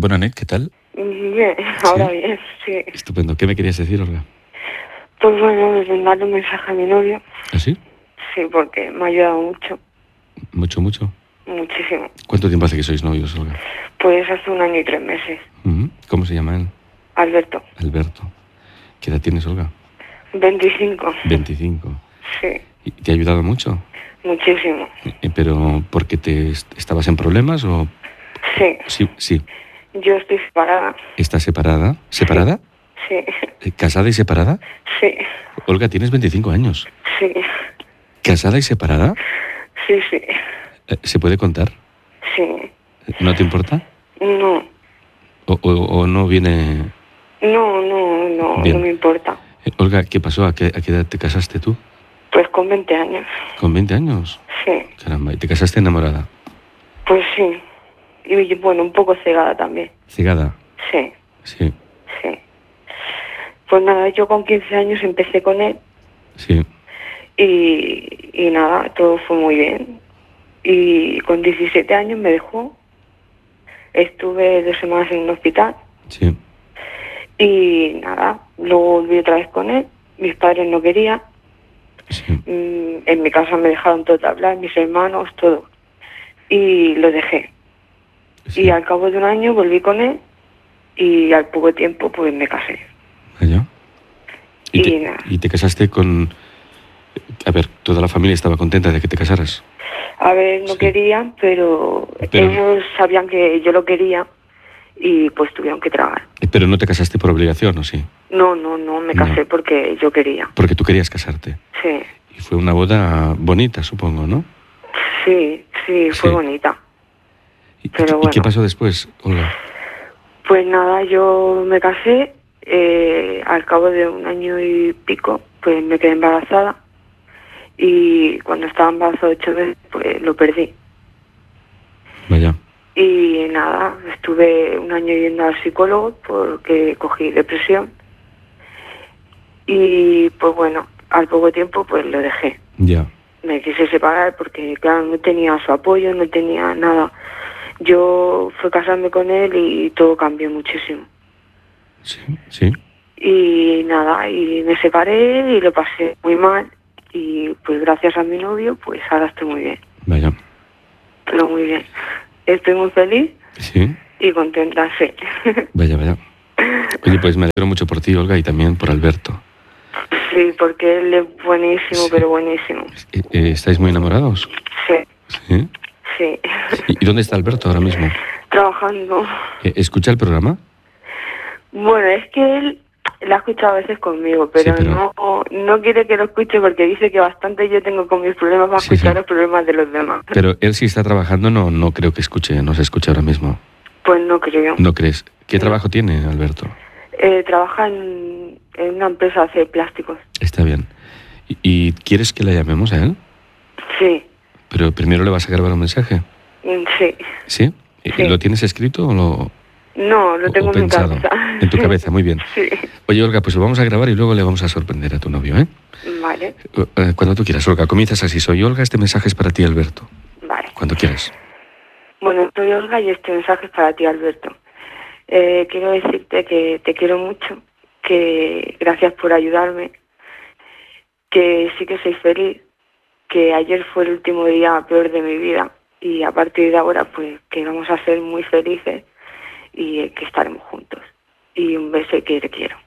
Bueno, Anet, ¿qué tal? Bien, ahora bien, sí. Estupendo. ¿Qué me querías decir, Olga? Pues bueno, darle un mensaje a mi novio. ¿Ah, sí? Sí, porque me ha ayudado mucho, Mucho, mucho. muchísimo. ¿Cuánto tiempo hace que sois novios, Olga? Pues hace 1 año y 3 meses. ¿Cómo se llama él? Alberto, Alberto. ¿Qué edad tienes, Olga? 25. 25. Sí, ¿Y te ha ayudado mucho? muchísimo. ¿Pero porque estabas en problemas o...? Sí, Sí. yo estoy separada. ¿Estás separada? ¿Separada? Sí, ¿Casada y separada? sí, Olga, tienes 25 años. sí, ¿Casada y separada? sí, sí, ¿Se puede contar? sí. ¿No te importa? No, ¿O no viene...? no Bien. me importa. Olga, ¿qué pasó? ¿A qué edad te casaste tú? Pues con 20 años. ¿Con 20 años? Sí, Caramba, ¿y te casaste enamorada? pues sí. Y bueno, un poco cegada también. ¿Cegada? Sí, Sí, sí. Pues nada, yo con 15 años empecé con él sí, y nada, todo fue muy bien. Y con 17 años me dejó, estuve 2 semanas en un hospital sí, y nada, luego volví otra vez con él, mis padres no querían, sí. en mi casa me dejaron todo de hablar, mis hermanos, todo, y lo dejé. Sí. Y al cabo de 1 año volví con él y al poco tiempo pues me casé. Vaya. Y nada. ¿Y te casaste con...? A ver, ¿toda la familia estaba contenta de que te casaras? A ver, no Sí. querían, pero ellos sabían que yo lo quería y pues tuvieron que tragar. Pero no te casaste por obligación, ¿o sí? No, me casé No. porque yo quería. Porque tú querías casarte. Sí, Y fue una boda bonita, supongo, ¿no? sí, fue Sí. bonita. ¿Y Pero qué bueno. pasó después, Olga? Pues nada, yo me casé, al cabo de 1 año y pico, pues me quedé embarazada y cuando estaba embarazada 8 veces, pues lo perdí. Vaya. Y nada, estuve 1 año yendo al psicólogo porque cogí depresión y pues bueno, al poco tiempo pues lo dejé. Ya. Me quise separar porque claro, no tenía su apoyo, no tenía nada. Yo fui a casarme con él y todo cambió muchísimo. Sí, sí. Y nada, y me separé y lo pasé muy mal y pues gracias a mi novio pues ahora estoy muy bien, Vaya. pero muy bien. Estoy muy feliz Sí. y contenta, sí. Vaya. Oye, pues me alegro mucho por ti, Olga, y también por Alberto. Sí, porque él es buenísimo, Sí. pero buenísimo. ¿Estáis muy enamorados? Sí, Sí. sí. ¿Y dónde está Alberto ahora mismo? Trabajando. ¿Escucha el programa? Bueno, es que él la ha escuchado a veces conmigo, pero, Sí, pero- no quiere que lo escuche porque dice que bastante yo tengo con mis problemas para Sí, escuchar sí. los problemas de los demás. Pero él sí está trabajando, no creo que escuche, no se escucha ahora mismo. Pues no creo. ¿No crees? ¿Qué No. trabajo tiene Alberto? Trabaja en una empresa de plásticos. Está bien. ¿Y quieres que le llamemos a él? Sí, Pero primero le vas a grabar un mensaje. sí. ¿Sí? Sí. ¿Lo tienes escrito o No, lo tengo o en mi pensado? cabeza. En tu cabeza, muy bien. Sí. Oye, Olga, pues lo vamos a grabar y luego le vamos a sorprender a tu novio, ¿eh? Vale, Cuando tú quieras, Olga. Comienzas así. Soy Olga, este mensaje es para ti, Alberto. vale. Cuando quieras. Bueno, soy Olga y este mensaje es para ti, Alberto. Quiero decirte que te quiero mucho, que gracias por ayudarme, que sí que soy feliz, que ayer fue el último día peor de mi vida y a partir de ahora pues que vamos a ser muy felices y que estaremos juntos. Y un beso y que te quiero.